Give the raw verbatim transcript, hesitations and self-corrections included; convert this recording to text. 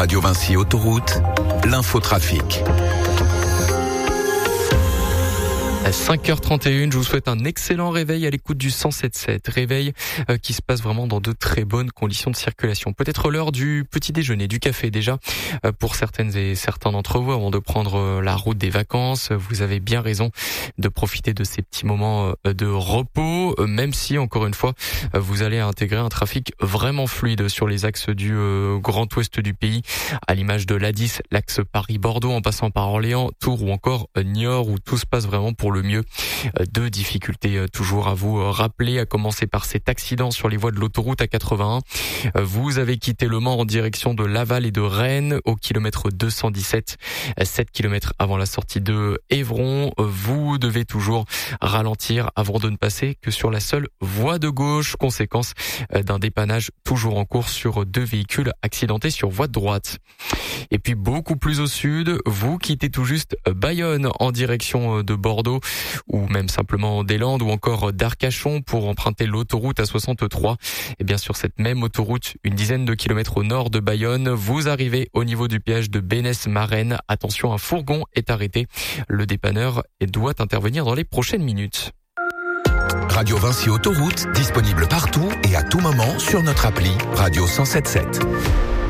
Radio Vinci Autoroute, l'infotrafic. À cinq heures trente et une, je vous souhaite un excellent réveil à l'écoute du cent sept sept. Réveil euh, qui se passe vraiment dans de très bonnes conditions de circulation. Peut-être l'heure du petit déjeuner, du café déjà. Euh, pour certaines et certains d'entre vous, avant de prendre euh, la route des vacances, vous avez bien raison de profiter de ces petits moments euh, de repos, euh, même si, encore une fois, euh, vous allez intégrer un trafic vraiment fluide sur les axes du euh, grand ouest du pays, à l'image de l'A dix, l'axe Paris-Bordeaux, en passant par Orléans, Tours ou encore euh, Niort, où tout se passe vraiment pour le le mieux. Deux difficultés toujours à vous rappeler, à commencer par cet accident sur les voies de l'autoroute A quatre-vingt-un. Vous avez quitté Le Mans en direction de Laval et de Rennes au kilomètre deux cent dix-sept, sept kilomètres avant la sortie de Évron. Vous devez toujours ralentir avant de ne passer que sur la seule voie de gauche, conséquence d'un dépannage toujours en cours sur deux véhicules accidentés sur voie de droite. Et puis beaucoup plus au sud, vous quittez tout juste Bayonne en direction de Bordeaux, ou même simplement des Landes ou encore d'Arcachon pour emprunter l'autoroute A soixante-trois. Et bien sur cette même autoroute, une dizaine de kilomètres au nord de Bayonne, vous arrivez au niveau du péage de Bénesse-Marennes. Attention, un fourgon est arrêté. Le dépanneur doit intervenir dans les prochaines minutes. Radio Vinci Autoroute, disponible partout et à tout moment sur notre appli Radio cent sept sept.